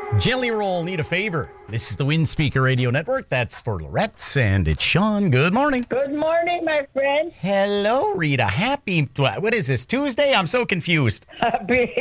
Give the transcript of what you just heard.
Jelly Roll need a favor. This is the Wind Speaker Radio Network. That's for Lorette, and it's Sean. Good morning. Good morning, my friend. Hello, Rita. Happy, what is this, Tuesday? I'm so confused. Happy